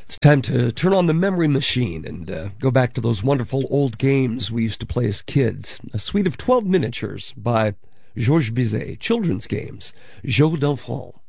It's time to turn on the memory machine and go back to those wonderful old games we used to play as kids. A suite of 12 miniatures by Georges Bizet, children's games, Jeux d'enfants.